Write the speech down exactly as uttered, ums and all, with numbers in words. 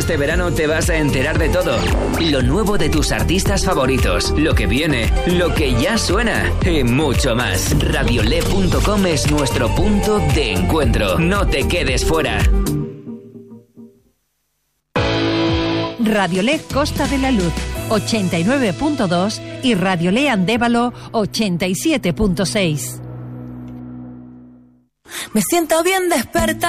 este verano te vas a enterar de todo. Lo nuevo de tus artistas favoritos, lo que viene, lo que ya suena y mucho más. radiolé punto com es nuestro punto de encuentro. No te quedes fuera. Radiolé Costa de la Luz ochenta y nueve punto dos y Radiolé Andévalo ochenta y siete punto seis. Me siento bien desperta.